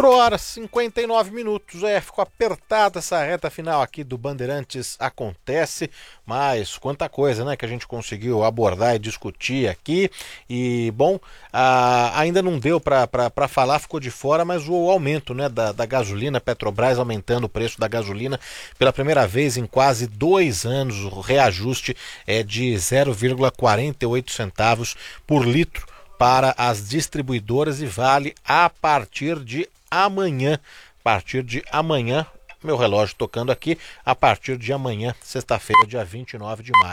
4 horas e 59 minutos, ficou apertada essa reta final aqui do Bandeirantes Acontece, mas quanta coisa, né, que a gente conseguiu abordar e discutir aqui, e bom, ainda não deu para falar, ficou de fora, mas o aumento, né, da gasolina, Petrobras aumentando o preço da gasolina pela primeira vez em quase 2 anos, o reajuste é de 0,48 centavos por litro para as distribuidoras e vale a partir de amanhã, meu relógio tocando aqui, a partir de amanhã, sexta-feira, dia 29 de maio.